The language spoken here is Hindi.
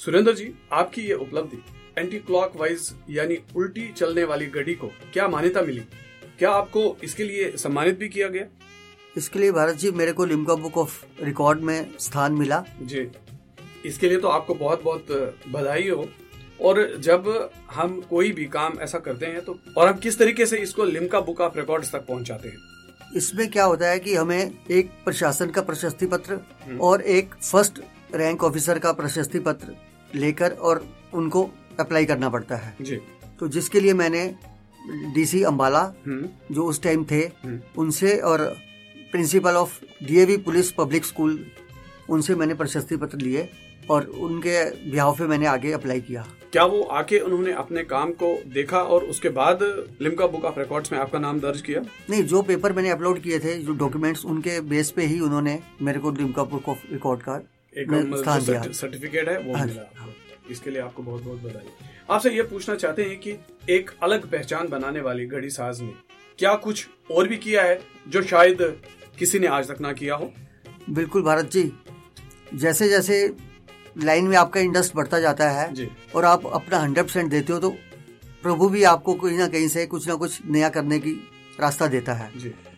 सुरेंद्र जी, आपकी ये उपलब्धि एंटी क्लॉकवाइज यानी उल्टी चलने वाली घड़ी को क्या मान्यता मिली? क्या आपको इसके लिए सम्मानित भी किया गया? इसके लिए भारत जी मेरे को लिम्का बुक ऑफ रिकॉर्ड में स्थान मिला जी। इसके लिए तो आपको बहुत बहुत बधाई हो। और जब हम कोई भी काम ऐसा करते हैं तो और हम किस तरीके से इसको लिम्का बुक ऑफ रिकॉर्ड्स तक पहुंचाते हैं? इसमें क्या होता है कि हमें एक प्रशासन का प्रशस्ति पत्र और एक फर्स्ट रैंक ऑफिसर का प्रशस्ति पत्र लेकर और उनको अप्लाई करना पड़ता है जी। तो जिसके लिए मैंने डीसी अंबाला जो उस टाइम थे उनसे और principle of DAV police public school उनसे मैंने प्रशस्ति पत्र लिए और उनके बिहाव पे मैंने आगे अप्लाई किया। क्या वो आके उन्होंने अपने काम को देखा और उसके बाद लिम्का बुक ऑफ रिकॉर्ड्स में आपका नाम दर्ज किया? नहीं, जो पेपर मैंने अपलोड किए थे, जो डॉक्यूमेंट्स, उनके बेस पे ही उन्होंने मेरे को लिम्का बुक ऑफ रिकॉर्ड का स्थान दिया। सर्टिफिकेट है वो मिला। इसके लिए आपको बहुत बहुत बधाई। आपसे ये पूछना चाहते हैं कि एक अलग पहचान बनाने वाली घड़ी साज ने क्या कुछ और भी किया है जो शायद किसी ने आज तक ना किया हो? बिल्कुल भारत जी, जैसे जैसे लाइन में आपका इंटरेस्ट बढ़ता जाता है जी। और आप अपना 100% देते हो तो प्रभु भी आपको कहीं ना कहीं से कुछ ना कुछ नया करने की रास्ता देता है। जी।